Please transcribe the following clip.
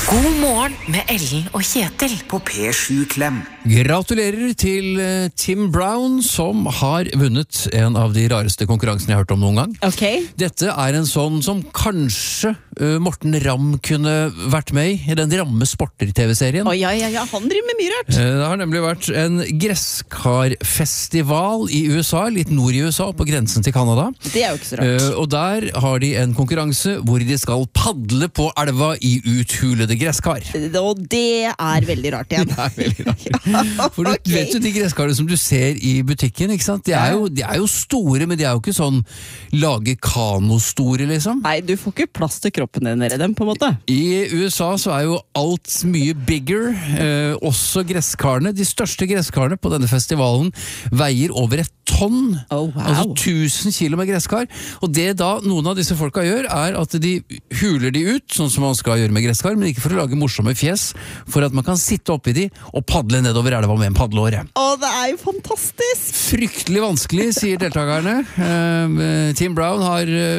God morgen med Ellen og Kjetil På P7 Klem. Gratulerer til Tim Brown, som har vunnet en av de rareste konkurransene jeg har hørt om noen gang. Ok. Dette er en sånn som kanskje Morten Ramm kunne vært med i den Ramme Sporter-TV-serien. Ja, han driver med mye rart. Det har nemlig vært en gresskarfestival i USA, litt nord i USA, på grensen til Canada. Det er jo ikke så rart. Og der har de en konkurranse hvor de skal padle på elva i uthulede gresskar. Og det er veldig rart igjen. Det er veldig rart. For du Ok. vet jo de gresskarene som du ser i butikken, ikke sant? De er jo store, men de er jo ikke sånn lage kanostore, liksom. Nei, du får ikke plass til kroppen din nede i dem, på en måte. I USA så er jo alt mye bigger, også gresskarene. De største gresskarene på denne festivalen veier over 1 tonn, Oh, wow. altså 1000 kilo med gresskar. Og det da noen av disse folka gjør, er at de huler de ut, sånn som man skal gjøre med gresskar, men ikke for å lage morsomme fjes, for at man kan sitte oppi de og padle nedover elva med en padleåre. Det er jo fantastisk! Fryktelig vanskelig, sier deltakerne. Tim Brown har